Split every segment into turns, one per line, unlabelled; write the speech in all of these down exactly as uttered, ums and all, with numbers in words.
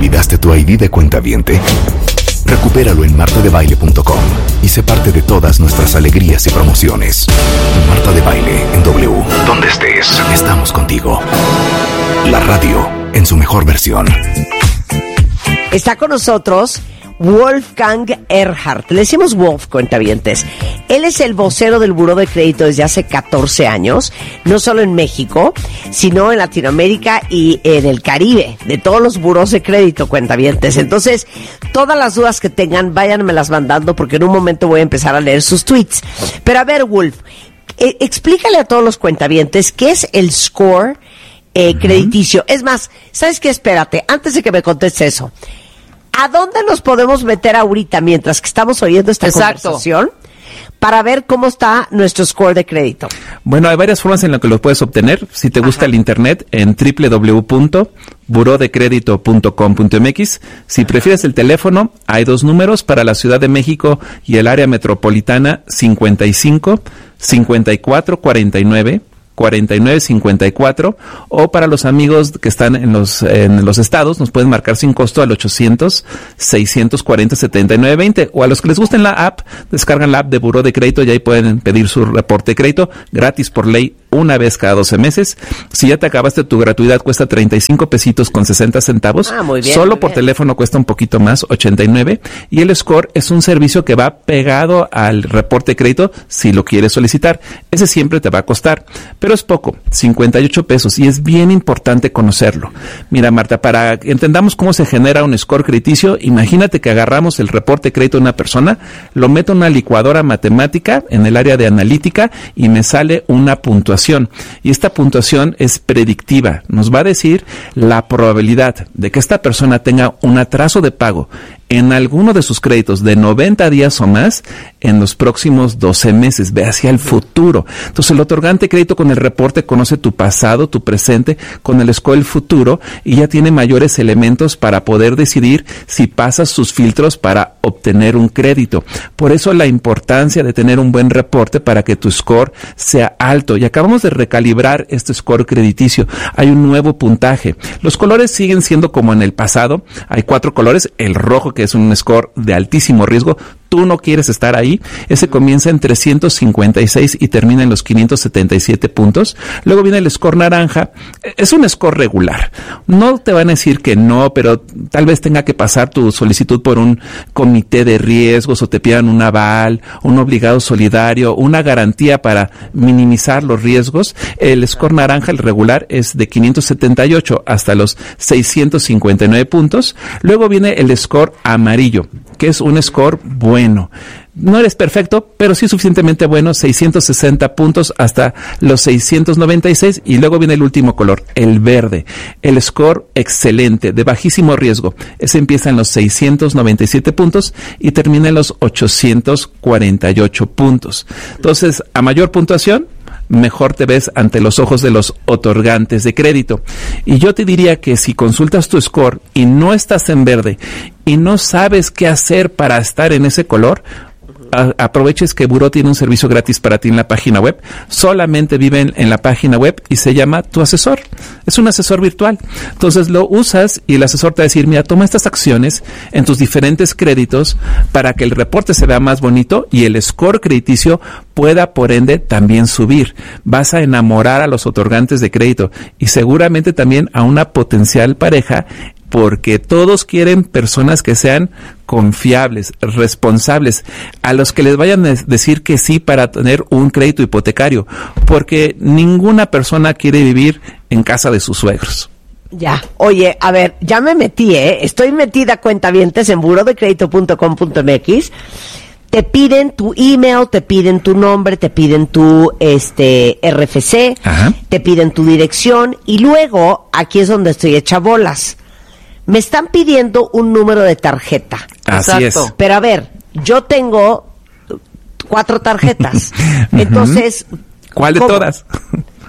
¿Olvidaste tu I D de cuentaviente? Recupéralo en marta de baile punto com y sé parte de todas nuestras alegrías y promociones. Marta de Baile en W. Donde estés, estamos contigo. La radio en su mejor versión.
Está con nosotros Wolfgang Erhardt. Le decimos Wolf, cuentavientes. Él es el vocero del Buró de Crédito desde hace catorce años, no solo en México, sino en Latinoamérica y en el Caribe, de todos los burós de crédito, cuentavientes. Entonces, todas las dudas que tengan, váyanmelas mandando, porque en un momento voy a empezar a leer sus tweets. Pero a ver, Wolf, eh, explícale a todos los cuentavientes qué es el score eh, crediticio. Es más, ¿sabes qué? Espérate, antes de que me contestes eso, ¿a dónde nos podemos meter ahorita mientras que estamos oyendo esta
Exacto.
conversación para ver cómo está nuestro score de crédito?
Bueno, hay varias formas en las que lo puedes obtener. Si te gusta Ajá. el internet, en doble u doble u doble u punto buró de crédito punto com punto m x. Si prefieres el teléfono, hay dos números para la Ciudad de México y el área metropolitana: cincuenta y cinco, cincuenta y cuatro, cuarenta y nueve, cuarenta y nueve cincuenta y cuatro, o para los amigos que están en los en los estados nos pueden marcar sin costo al ochocientos, seiscientos cuarenta, setenta y nueve veinte, o a los que les gusten la app, descargan la app de Buró de Crédito y ahí pueden pedir su reporte de crédito gratis por ley una vez cada doce meses. Si ya te acabaste tu gratuidad, cuesta treinta y cinco pesitos con sesenta centavos.
Ah, muy bien,
Solo
muy
por
bien.
teléfono cuesta un poquito más, ochenta y nueve. Y el score es un servicio que va pegado al reporte de crédito si lo quieres solicitar. Ese siempre te va a costar, pero es poco, cincuenta y ocho pesos, y es bien importante conocerlo. Mira, Marta, para que entendamos cómo se genera un score crediticio, imagínate que agarramos el reporte de crédito de una persona, lo meto en una licuadora matemática en el área de analítica y me sale una puntuación. Y esta puntuación es predictiva, nos va a decir la probabilidad de que esta persona tenga un atraso de pago en alguno de sus créditos de noventa días o más en los próximos doce meses, ve hacia el futuro. Entonces el otorgante de crédito con el reporte conoce tu pasado, tu presente, con el score el futuro, y ya tiene mayores elementos para poder decidir si pasas sus filtros para obtener un crédito. Por eso la importancia de tener un buen reporte para que tu score sea alto. Y acabamos de recalibrar este score crediticio. Hay un nuevo puntaje. Los colores siguen siendo como en el pasado. Hay cuatro colores. El rojo, que es un score de altísimo riesgo, tú no quieres estar ahí. Ese comienza en trescientos cincuenta y seis y termina en los quinientos setenta y siete puntos. Luego viene el score naranja. Es un score regular. No te van a decir que no, pero tal vez tenga que pasar tu solicitud por un comité de riesgos, o te pidan un aval, un obligado solidario, una garantía para minimizar los riesgos. El score naranja, el regular, es de quinientos setenta y ocho hasta los seiscientos cincuenta y nueve puntos. Luego viene el score amarillo, que es un score bueno. No eres perfecto, pero sí suficientemente bueno, seiscientos sesenta puntos hasta los seiscientos noventa y seis, y luego viene el último color, el verde, el score excelente, de bajísimo riesgo. Ese empieza en los seiscientos noventa y siete puntos y termina en los ochocientos cuarenta y ocho puntos. Entonces, a mayor puntuación, mejor te ves ante los ojos de los otorgantes de crédito. Y yo te diría que si consultas tu score y no estás en verde y no sabes qué hacer para estar en ese color, a- aproveches que Buró tiene un servicio gratis para ti en la página web. Solamente viven en la página web y se llama Tu Asesor. Es un asesor virtual. Entonces lo usas y el asesor te va a decir, mira, toma estas acciones en tus diferentes créditos para que el reporte se vea más bonito y el score crediticio pueda, por ende, también subir. Vas a enamorar a los otorgantes de crédito y seguramente también a una potencial pareja, porque todos quieren personas que sean confiables, responsables, a los que les vayan a decir que sí para tener un crédito hipotecario, porque ninguna persona quiere vivir en casa de sus suegros.
Ya, oye, a ver, ya me metí, ¿eh? Estoy metida, cuentavientes, en buró de crédito punto com punto m x. Te piden tu email, te piden tu nombre, te piden tu este R F C,
Ajá.
te piden tu dirección, y luego, aquí es donde estoy hecha bolas. Me están pidiendo un número de tarjeta.
Así
Exacto.
es.
Pero a ver, yo tengo cuatro tarjetas. Entonces,
¿Cuál de
¿cómo?
todas?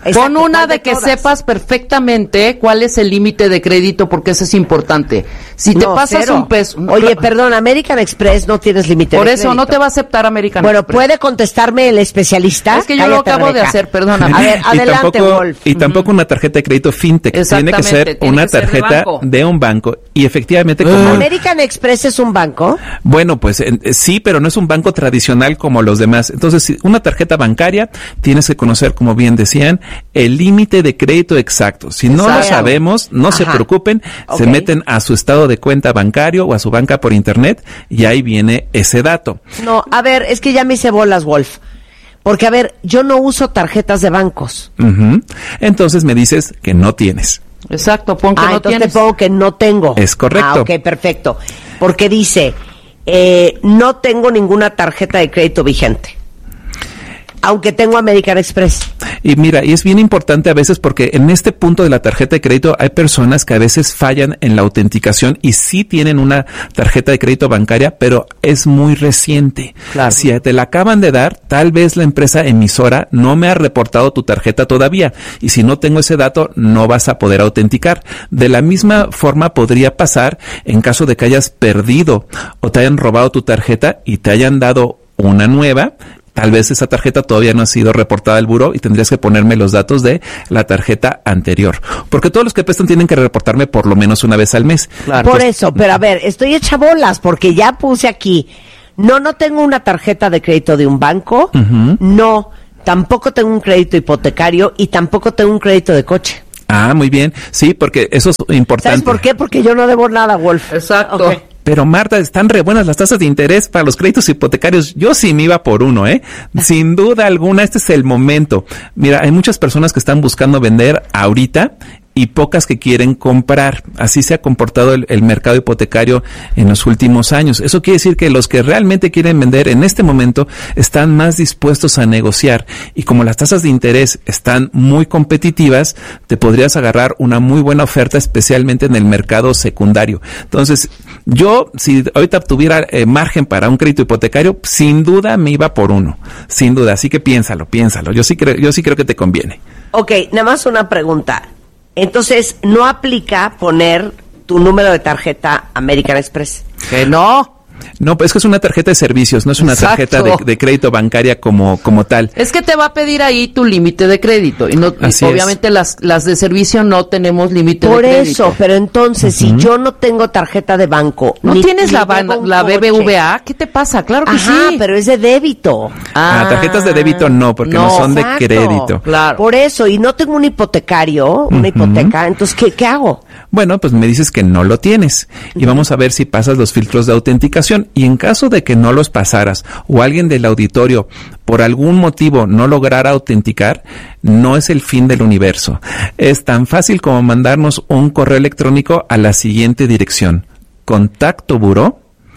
Exacto,
Pon una
¿cuál
de,
de
que
todas?
sepas perfectamente cuál es el límite de crédito, porque eso es importante. Si te
No,
pasas
cero.
un peso...
Oye, perdón, American Express no tienes límite
por
de
eso
crédito.
no te va a aceptar American
Bueno,
Express.
¿puede contestarme el especialista?
Es que yo lo
Cállate,
acabo de
Rebeca.
hacer, perdóname.
A ver,
y
adelante,
tampoco,
Wolf.
y tampoco una tarjeta de crédito fintech. Tiene que
Exactamente,
ser
tiene
una
que ser de
tarjeta
banco.
de un banco. Y efectivamente, como
¿American Express es un banco?
bueno, pues eh, sí, pero no es un banco tradicional como los demás. Entonces, si una tarjeta bancaria, tienes que conocer, como bien decían, el límite de crédito exacto. Si no
Exacto.
lo sabemos, no se
Ajá.
preocupen, se
Ok.
meten a su estado de cuenta bancario o a su banca por internet y ahí viene ese dato.
No, a ver, es que ya me hice bolas, Wolf. Porque, a ver, yo no uso tarjetas de bancos.
Ujú. Entonces me dices que no tienes.
Exacto, pon que
Ah,
no
entonces
tienes.
te pongo que no tengo.
Es correcto.
Ah, ok, perfecto. Porque dice, eh, no tengo ninguna tarjeta de crédito vigente. Aunque tengo American Express.
Y mira, y es bien importante a veces porque en este punto de la tarjeta de crédito hay personas que a veces fallan en la autenticación y sí tienen una tarjeta de crédito bancaria, pero es muy reciente.
Claro.
Si te la acaban de dar, tal vez la empresa emisora no me ha reportado tu tarjeta todavía y si no tengo ese dato no vas a poder autenticar. De la misma forma podría pasar en caso de que hayas perdido o te hayan robado tu tarjeta y te hayan dado una nueva. Tal vez esa tarjeta todavía no ha sido reportada al buró y tendrías que ponerme los datos de la tarjeta anterior. Porque todos los que prestan tienen que reportarme por lo menos una vez al mes.
Claro.
Por
Pues,
eso, pero a ver, estoy hecha bolas porque ya puse aquí, no, no tengo una tarjeta de crédito de un banco,
Ujú.
no, tampoco tengo un crédito hipotecario y tampoco tengo un crédito de coche.
Ah, muy bien. Sí, porque eso es importante.
¿Sabes por qué? Porque yo no debo nada, Wolf.
Exacto.
Ok.
Pero Marta, están re buenas las tasas de interés para los créditos hipotecarios. Yo sí me iba por uno, ¿eh? Sin duda alguna, este es el momento. Mira, hay muchas personas que están buscando vender ahorita y pocas que quieren comprar. Así se ha comportado el, el mercado hipotecario en los últimos años. Eso quiere decir que los que realmente quieren vender en este momento están más dispuestos a negociar. Y como las tasas de interés están muy competitivas, te podrías agarrar una muy buena oferta, especialmente en el mercado secundario. Entonces, yo, si ahorita tuviera eh, margen para un crédito hipotecario, sin duda me iba por uno. Sin duda. Así que piénsalo, piénsalo. Yo sí creo, yo sí creo que te conviene.
Ok, nada más una pregunta. Entonces, ¿no aplica poner tu número de tarjeta American Express?
Que no.
No, pues es que es una tarjeta de servicios, no es una
Exacto.
tarjeta de, de crédito bancaria como, como tal.
Es que te va a pedir ahí tu límite de crédito. Y no,
Así
obviamente las, las de servicio no tenemos límite de
Por
crédito.
eso, pero entonces, si yo no tengo tarjeta de banco...
¿No
ni-
tienes
ni
la,
debo
ban-
un
la
coche.
B B V A? ¿Qué te pasa? Claro que
Ajá,
sí.
pero es de débito.
Ah, tarjetas de débito no, porque no,
no,
son de
Exacto.
crédito.
Claro.
Por eso, y no tengo un hipotecario, una hipoteca, entonces, ¿qué, qué hago?
Bueno, pues me dices que no lo tienes y vamos a ver si pasas los filtros de autenticación y en caso de que no los pasaras o alguien del auditorio por algún motivo no lograra autenticar, no es el fin del universo. Es tan fácil como mandarnos un correo electrónico a la siguiente dirección: contacto buró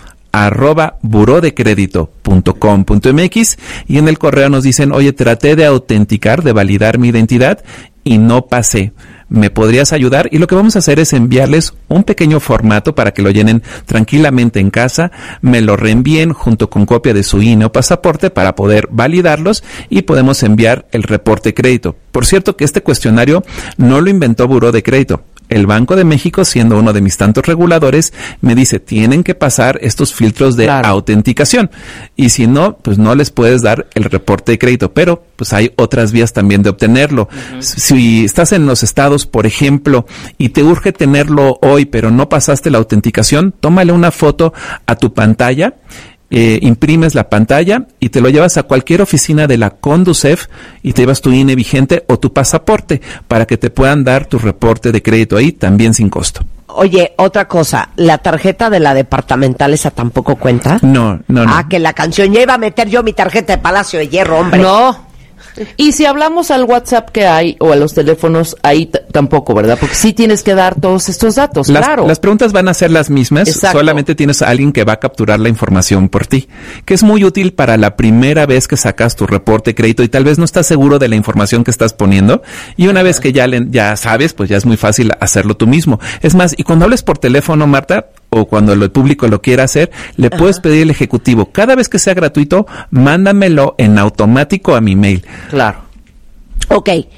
arroba burodecredito punto com punto mx y en el correo nos dicen, oye, traté de autenticar, de validar mi identidad y no pasé. ¿Me podrías ayudar? Y lo que vamos a hacer es enviarles un pequeño formato para que lo llenen tranquilamente en casa, me lo reenvíen junto con copia de su I N E o pasaporte para poder validarlos y podemos enviar el reporte de crédito. Por cierto que este cuestionario no lo inventó Buró de Crédito. El Banco de México, siendo uno de mis tantos reguladores, me dice, tienen que pasar estos filtros de
Claro.
autenticación. Y si no, pues no les puedes dar el reporte de crédito. Pero, pues hay otras vías también de obtenerlo. Uh-huh. Si estás en los estados, por ejemplo, y te urge tenerlo hoy, pero no pasaste la autenticación, tómale una foto a tu pantalla, Eh, imprimes la pantalla y te lo llevas a cualquier oficina de la Conducef y te llevas tu I N E vigente o tu pasaporte para que te puedan dar tu reporte de crédito ahí también sin costo.
Oye, otra cosa, ¿la tarjeta de la departamental esa tampoco cuenta?
No, no, no.
Ah, que la canción, ya iba a meter yo mi tarjeta de Palacio de Hierro, hombre.
No. Y si hablamos al WhatsApp que hay o a los teléfonos, ahí t- tampoco, ¿verdad? Porque sí tienes que dar todos estos datos,
Las,
claro.
las preguntas van a ser las mismas,
Exacto.
solamente tienes a alguien que va a capturar la información por ti, que es muy útil para la primera vez que sacas tu reporte de crédito y tal vez no estás seguro de la información que estás poniendo y una vez que ya, le, ya sabes, pues ya es muy fácil hacerlo tú mismo. Es más, y cuando hables por teléfono, Marta, o cuando el público lo quiera hacer, le Ajá. puedes pedir al ejecutivo, cada vez que sea gratuito, mándamelo en automático a mi mail.
Claro.
Ok,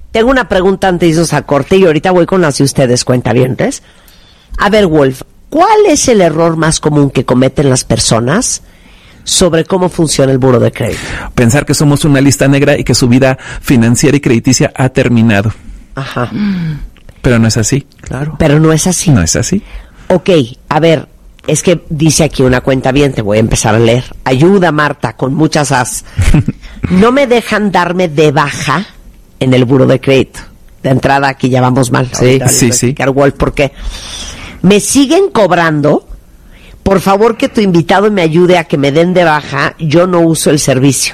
Tengo una pregunta antes de irnos a corte y ahorita voy con las de ustedes, cuentavientes. A ver, Wolf, ¿cuál es el error más común que cometen las personas sobre cómo funciona el buro de crédito?
Pensar que somos una lista negra y que su vida financiera y crediticia ha terminado.
Ajá.
Pero no es así.
Claro. Pero no es así.
No es así.
Ok, a ver, es que dice aquí una cuentaviente, voy a empezar a leer. Ayuda, Marta, con muchas as. No me dejan darme de baja en el buro de crédito. De entrada aquí ya vamos mal.
Sí, sí, sí.
Wolf, ¿por qué? Me siguen cobrando. Por favor, que tu invitado me ayude a que me den de baja. Yo no uso el servicio.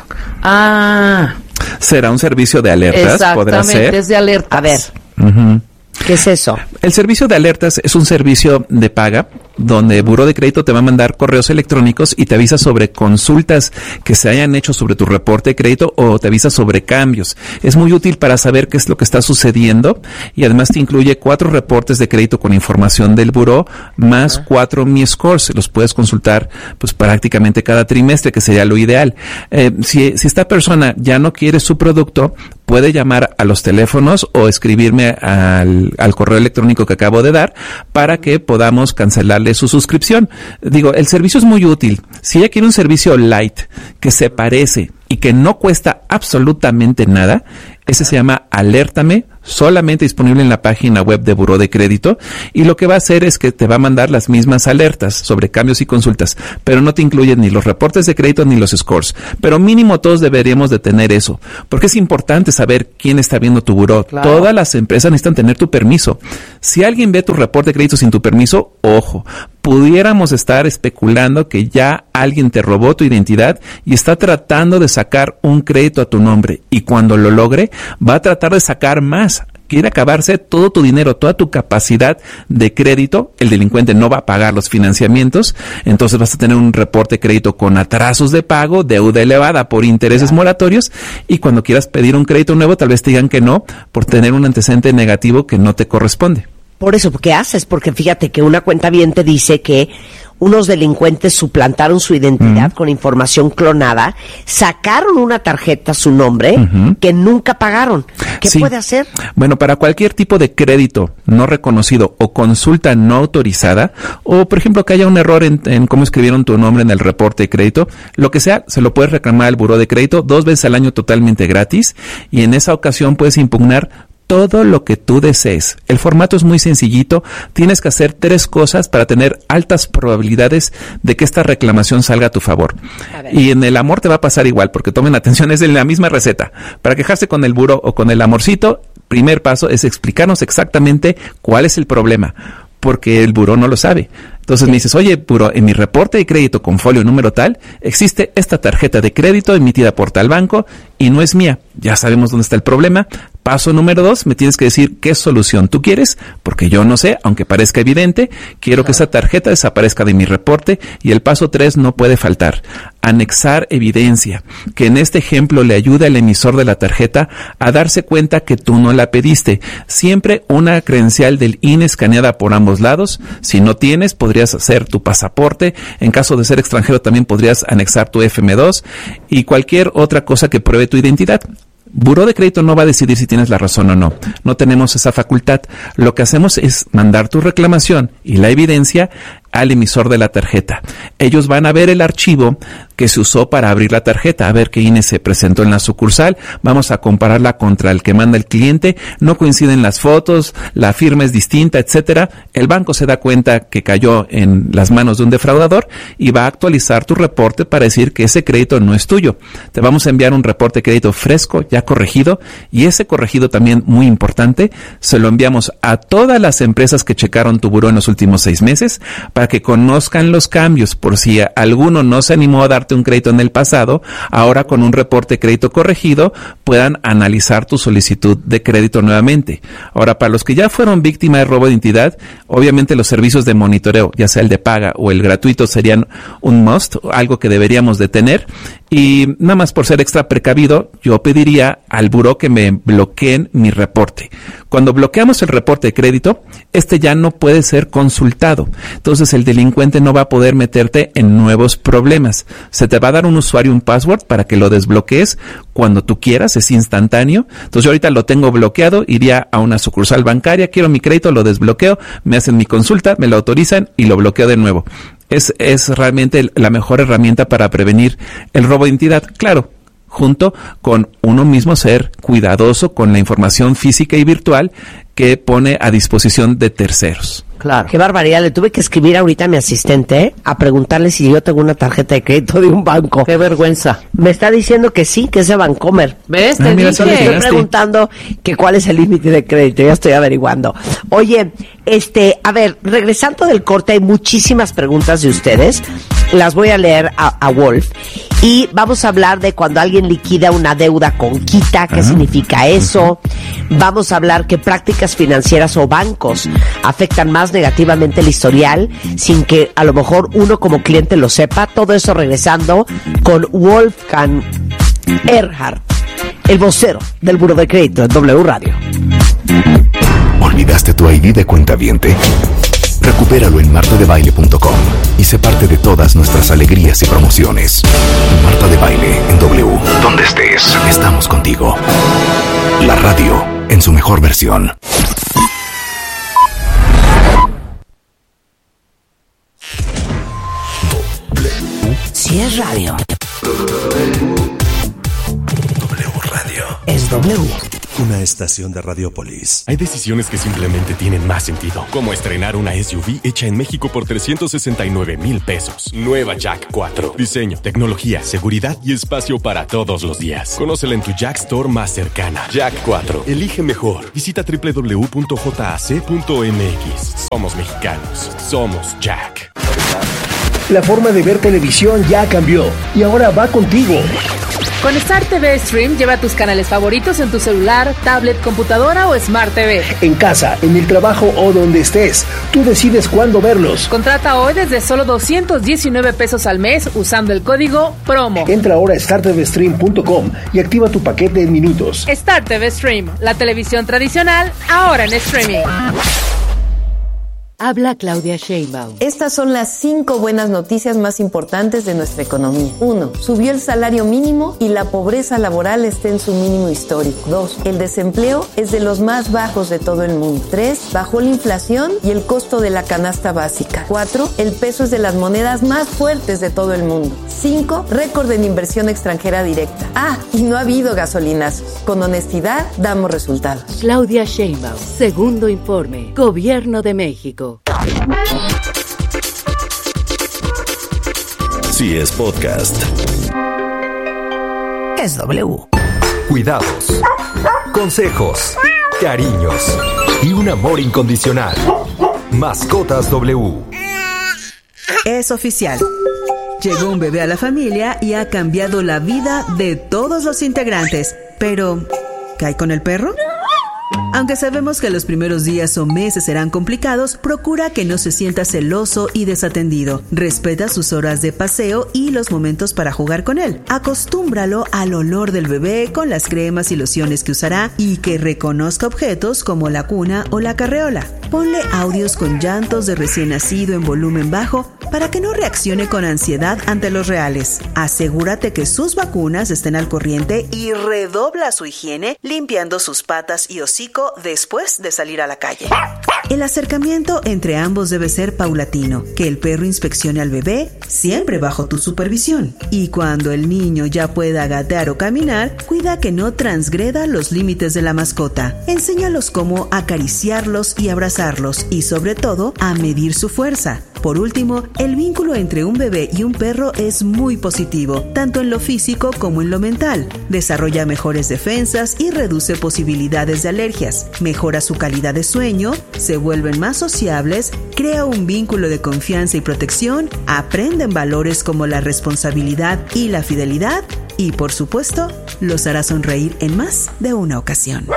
Ah.
¿Será un servicio de alertas? ¿Podrá ser?
Exactamente, es de alertas.
A ver.
Uh-huh.
¿Qué es eso?
El servicio de alertas es un servicio de paga donde Buró de Crédito te va a mandar correos electrónicos y te avisa sobre consultas que se hayan hecho sobre tu reporte de crédito o te avisa sobre cambios. Es muy útil para saber qué es lo que está sucediendo y además te incluye cuatro reportes de crédito con información del buró más cuatro Mi Scores. Los puedes consultar pues prácticamente cada trimestre, que sería lo ideal. Eh, si, si esta persona ya no quiere su producto, puede llamar a los teléfonos o escribirme al, al correo electrónico que acabo de dar para que podamos cancelarle su suscripción. Digo, el servicio es muy útil. Si ella quiere un servicio light que se parece y que no cuesta absolutamente nada, ese se llama Alértame, solamente disponible en la página web de Buró de Crédito, y lo que va a hacer es que te va a mandar las mismas alertas sobre cambios y consultas, pero no te incluyen ni los reportes de crédito ni los scores. Pero mínimo todos deberíamos de tener eso, porque es importante saber quién está viendo tu buró. Claro. Todas las empresas necesitan tener tu permiso. Si alguien ve tu reporte de crédito sin tu permiso, ojo, pudiéramos estar especulando que ya alguien te robó tu identidad y está tratando de sacar un crédito a tu nombre, y cuando lo logre va a tratar de sacar más. Quiere acabarse todo tu dinero, toda tu capacidad de crédito. El delincuente no va a pagar los financiamientos, entonces vas a tener un reporte de crédito con atrasos de pago, deuda elevada por intereses moratorios, y cuando quieras pedir un crédito nuevo tal vez te digan que no por tener un antecedente negativo que no te corresponde.
Por eso, ¿qué haces? Porque fíjate que una cuentaviente dice que unos delincuentes suplantaron su identidad uh-huh. con información clonada, sacaron una tarjeta a su nombre uh-huh. que nunca pagaron. ¿Qué sí. puede hacer?
Bueno, para cualquier tipo de crédito no reconocido o consulta no autorizada, o por ejemplo que haya un error en, en cómo escribieron tu nombre en el reporte de crédito, lo que sea, se lo puedes reclamar al Buró de Crédito dos veces al año totalmente gratis, y en esa ocasión puedes impugnar todo lo que tú desees. El formato es muy sencillito. Tienes que hacer tres cosas para tener altas probabilidades de que esta reclamación salga a tu favor. A y en el amor te va a pasar igual, porque tomen atención, es en la misma receta. Para quejarse con el buró o con el amorcito, primer paso es explicarnos exactamente cuál es el problema, porque el buró no lo sabe. Entonces sí. me dices, oye, buró, en mi reporte de crédito con folio número tal, existe esta tarjeta de crédito emitida por tal banco y no es mía. Ya sabemos dónde está el problema. Paso número dos, me tienes que decir qué solución tú quieres, porque yo no sé, aunque parezca evidente, quiero claro. que esa tarjeta desaparezca de mi reporte. Y el paso tres no puede faltar, anexar evidencia, que en este ejemplo le ayude al emisor de la tarjeta a darse cuenta que tú no la pediste. Siempre una credencial del I N E escaneada por ambos lados. Si no tienes, podrías hacer tu pasaporte. En caso de ser extranjero, también podrías anexar tu F M dos y cualquier otra cosa que pruebe tu identidad. Buró de Crédito no va a decidir si tienes la razón o no. No tenemos esa facultad. Lo que hacemos es mandar tu reclamación y la evidencia al emisor de la tarjeta. Ellos van a ver el archivo que se usó para abrir la tarjeta, a ver qué I N E se presentó en la sucursal, vamos a compararla contra el que manda el cliente, no coinciden las fotos, la firma es distinta, etcétera. El banco se da cuenta que cayó en las manos de un defraudador y va a actualizar tu reporte para decir que ese crédito no es tuyo. Te vamos a enviar un reporte de crédito fresco, ya corregido, y ese corregido también, muy importante, se lo enviamos a todas las empresas que checaron tu buró en los últimos seis meses para que conozcan los cambios, por si alguno no se animó a darte un crédito en el pasado, ahora con un reporte de crédito corregido puedan analizar tu solicitud de crédito nuevamente. Ahora, para los que ya fueron víctima de robo de identidad, obviamente los servicios de monitoreo, ya sea el de paga o el gratuito, serían un must, algo que deberíamos de tener. Y nada más por ser extra precavido, yo pediría al buró que me bloqueen mi reporte. Cuando bloqueamos el reporte de crédito, este ya no puede ser consultado. Entonces el delincuente no va a poder meterte en nuevos problemas. Se te va a dar un usuario, un password para que lo desbloquees cuando tú quieras, es instantáneo. Entonces yo ahorita lo tengo bloqueado, iría a una sucursal bancaria, quiero mi crédito, lo desbloqueo, me hacen mi consulta, me lo autorizan y lo bloqueo de nuevo. Es, es realmente la mejor herramienta para prevenir el robo de identidad. Claro, junto con uno mismo ser cuidadoso con la información física y virtual que pone a disposición de terceros.
Claro. Qué barbaridad. Le tuve que escribir ahorita a mi asistente a preguntarle si yo tengo una tarjeta de crédito de un banco.
Qué vergüenza.
Me está diciendo que sí, que es de Bancomer.
¿Ves?
Ah,
Te
mira,
dije.
Le estoy preguntando que cuál es el límite de crédito. Ya estoy averiguando. Oye, este, a ver, regresando del corte, hay muchísimas preguntas de ustedes. Las voy a leer a, a Wolf. Y vamos a hablar de cuando alguien liquida una deuda con quita, qué
Ah.
significa eso. Vamos a hablar que prácticas financieras o bancos afectan más negativamente el historial sin que a lo mejor uno como cliente lo sepa. Todo eso regresando con Wolfgang Erhardt, el vocero del Buró de Crédito en W Radio.
¿Olvidaste tu I D de cuentaviente? Recupéralo en marta de baile punto com y sé parte de todas nuestras alegrías y promociones. Marta de Baile en W. Donde estés, estamos contigo. La radio en su mejor versión.
Si es radio,
W Radio.
es W.
Una estación de Radiopolis.
Hay decisiones que simplemente tienen más sentido, como estrenar una S U V hecha en México por trescientos sesenta y nueve mil pesos. Nueva Jack cuatro. Diseño, tecnología, seguridad y espacio para todos los días. Conócela en tu Jack Store más cercana. Jack cuatro. Elige mejor. Visita doble u doble u doble u punto j a c punto m x. Somos mexicanos. Somos Jack.
La forma de ver televisión ya cambió y ahora va contigo.
Con Star T V Stream lleva tus canales favoritos en tu celular, tablet, computadora o Smart T V.
En casa, en el trabajo o donde estés, tú decides cuándo verlos.
Contrata hoy desde solo doscientos diecinueve pesos al mes usando el código PROMO.
Entra ahora a star t v stream punto com y activa tu paquete en minutos.
Star T V Stream, la televisión tradicional, ahora en streaming.
Habla Claudia Sheinbaum.
Estas son las cinco buenas noticias más importantes de nuestra economía. Uno, subió el salario mínimo y la pobreza laboral está en su mínimo histórico. Dos, el desempleo es de los más bajos de todo el mundo. Tres, bajó la inflación y el costo de la canasta básica. Cuatro, el peso es de las monedas más fuertes de todo el mundo. Cinco, récord en inversión extranjera directa. Ah, y no ha habido gasolinazos. Con honestidad, damos resultados.
Claudia Sheinbaum. Segundo informe. Gobierno de México.
Si es podcast.
Es W.
Cuidados, consejos, cariños y un amor incondicional. Mascotas W.
Es oficial. Llegó un bebé a la familia y ha cambiado la vida de todos los integrantes. Pero, ¿qué hay con el perro? Aunque sabemos que los primeros días o meses serán complicados, procura que no se sienta celoso y desatendido. Respeta sus horas de paseo y los momentos para jugar con él. Acostúmbralo al olor del bebé con las cremas y lociones que usará y que reconozca objetos como la cuna o la carreola. Ponle audios con llantos de recién nacido en volumen bajo para que no reaccione con ansiedad ante los reales. Asegúrate que sus vacunas estén al corriente y redobla su higiene limpiando sus patas y hocico después de salir a la calle. El acercamiento entre ambos debe ser paulatino, que el perro inspeccione al bebé siempre bajo tu supervisión. Y cuando el niño ya pueda gatear o caminar, cuida que no transgreda los límites de la mascota. Enséñalos cómo acariciarlos y abrazarlos y sobre todo a medir su fuerza. Por último, el vínculo entre un bebé y un perro es muy positivo, tanto en lo físico como en lo mental. Desarrolla mejores defensas y reduce posibilidades de alergias. Mejora su calidad de sueño, se vuelven más sociables, crea un vínculo de confianza y protección, aprenden valores como la responsabilidad y la fidelidad y, por supuesto, los hará sonreír en más de una ocasión.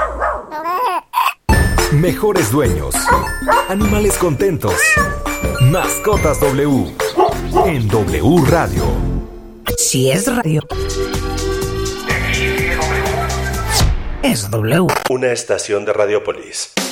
Mejores dueños. Animales contentos. Mascotas W. En W Radio.
Si es radio.
es W.
Una estación de Radiopolis.